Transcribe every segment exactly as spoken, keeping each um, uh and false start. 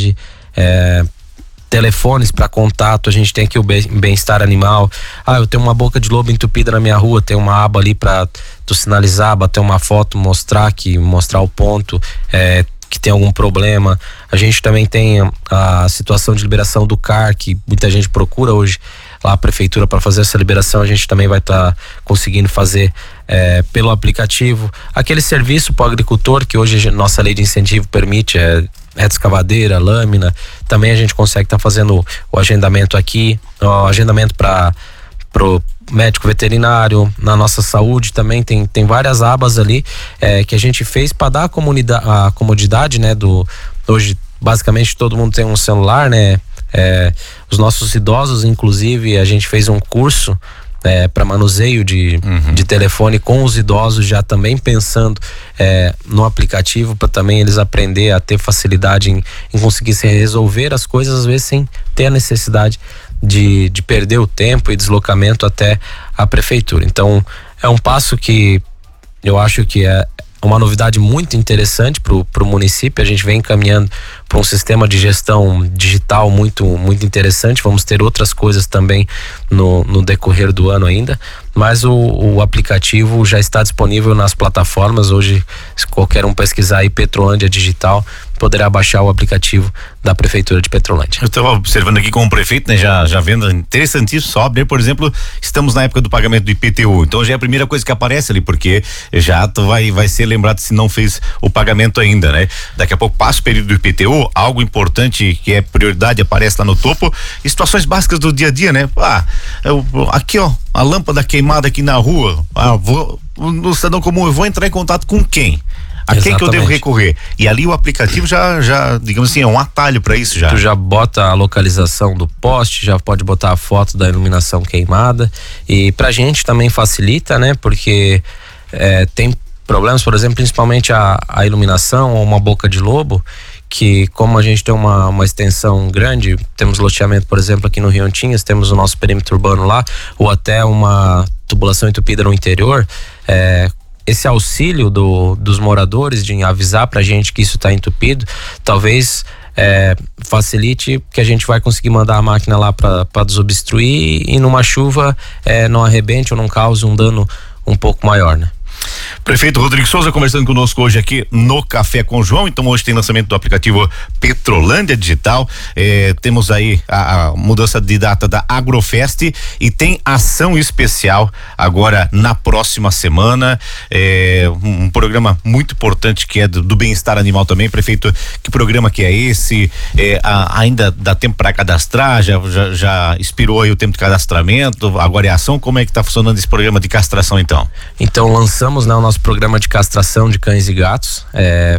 cidade, é, telefones para contato, a gente tem aqui o bem-estar animal. Ah, eu tenho uma boca de lobo entupida na minha rua, tem uma aba ali para tu sinalizar, bater uma foto, mostrar que mostrar o ponto, é, que tem algum problema. A gente também tem a, a situação de liberação do C A R, que muita gente procura hoje lá a prefeitura para fazer essa liberação. A gente também vai estar tá conseguindo fazer é, pelo aplicativo. Aquele serviço para o agricultor que hoje a nossa lei de incentivo permite, é reta escavadeira, lâmina, também a gente consegue estar tá fazendo o agendamento aqui, o agendamento para pro médico veterinário. Na nossa saúde também tem, tem várias abas ali é, que a gente fez para dar a, comunidade, a comodidade, né, do hoje basicamente todo mundo tem um celular, né, é, os nossos idosos, inclusive, a gente fez um curso É, para manuseio de, uhum. de telefone com os idosos, já também pensando é, no aplicativo, para também eles aprender a ter facilidade em, em conseguir se resolver as coisas, às vezes sem ter a necessidade de, de perder o tempo e deslocamento até a prefeitura. Então é um passo que eu acho que é uma novidade muito interessante para o município. A gente vem caminhando para um sistema de gestão digital muito, muito interessante. Vamos ter outras coisas também no, no decorrer do ano ainda, mas o, o aplicativo já está disponível nas plataformas. Hoje, se qualquer um pesquisar aí Petrolândia Digital, poderá baixar o aplicativo da Prefeitura de Petrolândia. Eu estava observando aqui como prefeito, né, já, já vendo, interessantíssimo, só abrir, por exemplo, estamos na época do pagamento do I P T U, então já é a primeira coisa que aparece ali, porque já tu vai, vai ser lembrado se não fez o pagamento ainda, né? Daqui a pouco passa o período do I P T U, algo importante que é prioridade aparece lá no topo, e situações básicas do dia a dia, né? Ah, eu, aqui ó, a lâmpada queimada aqui na rua, ah, vou, no cidadão comum, eu vou entrar em contato com quem? A quem Exatamente. Que eu devo recorrer? E ali o aplicativo já, já digamos assim, é um atalho para isso já. Tu já bota a localização do poste, já pode botar a foto da iluminação queimada, e pra gente também facilita, né? Porque é, tem problemas, por exemplo, principalmente a, a iluminação ou uma boca de lobo, que como a gente tem uma, uma extensão grande, temos loteamento, por exemplo, aqui no Rio Antinhas, temos o nosso perímetro urbano lá, ou até uma tubulação entupida no interior, é, esse auxílio do, dos moradores de avisar pra gente que isso tá entupido, talvez é, facilite, que a gente vai conseguir mandar a máquina lá para desobstruir e numa chuva é, não arrebente ou não cause um dano um pouco maior, né? Prefeito Rodrigo Souza conversando conosco hoje aqui no Café com João. Então hoje tem lançamento do aplicativo Petrolândia Digital, eh, temos aí a, a mudança de data da Agrofest e tem ação especial agora na próxima semana, eh, um, um programa muito importante que é do, do bem-estar animal também. Prefeito, que programa que é esse? Eh, a, ainda dá tempo para cadastrar? Já, já, já expirou aí o tempo de cadastramento? Agora é ação? Como é que tá funcionando esse programa de castração então? Então lançamos, né, o nosso programa de castração de cães e gatos. É,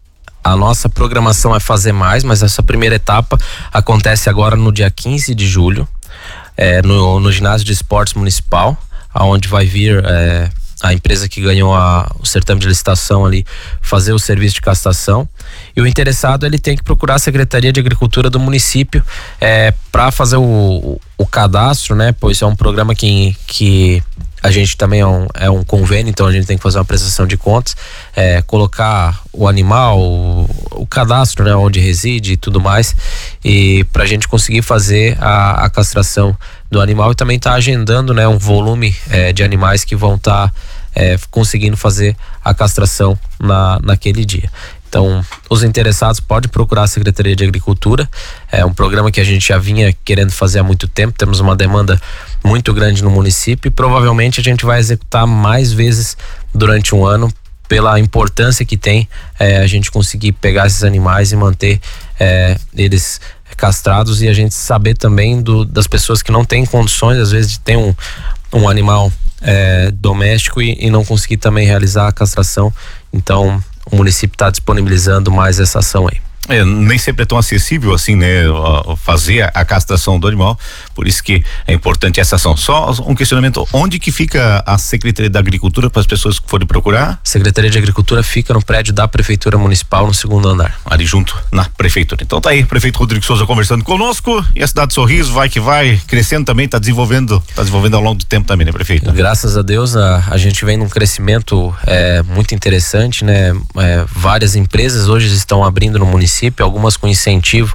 a nossa programação é fazer mais, mas essa primeira etapa acontece agora no dia quinze de julho, é, no, no ginásio de esportes municipal, aonde vai vir é, a empresa que ganhou a, o certame de licitação ali fazer o serviço de castração, e o interessado ele tem que procurar a Secretaria de Agricultura do município é, para fazer o, o, o cadastro, né? Pois é um programa que, que a gente também é um, é um convênio, então a gente tem que fazer uma prestação de contas, é, colocar o animal, o, o cadastro, né, onde reside e tudo mais, e para a gente conseguir fazer a, a castração do animal, e também tá agendando, né, um volume é, de animais que vão estar tá, é, conseguindo fazer a castração na, naquele dia. Então, os interessados podem procurar a Secretaria de Agricultura. É um programa que a gente já vinha querendo fazer há muito tempo. Temos uma demanda muito grande no município e provavelmente a gente vai executar mais vezes durante um ano, pela importância que tem é, a gente conseguir pegar esses animais e manter é, eles castrados, e a gente saber também do, das pessoas que não têm condições, às vezes, de ter um, um animal é, doméstico e, e não conseguir também realizar a castração. Então, o município está disponibilizando mais essa ação aí. É, nem sempre é tão acessível assim, né? Fazer a, a castração do animal, por isso que é importante essa ação. Só um questionamento: onde que fica a Secretaria da Agricultura para as pessoas que forem procurar? A Secretaria de Agricultura fica no prédio da Prefeitura Municipal, no segundo andar. Ali junto na Prefeitura. Então tá aí, prefeito Rodrigo Souza conversando conosco, e a cidade de Sorriso vai que vai, crescendo também, tá desenvolvendo, tá desenvolvendo ao longo do tempo também, né, prefeito? Graças a Deus, a, a gente vem num crescimento é, muito interessante, né? É, várias empresas hoje estão abrindo no município, algumas com incentivo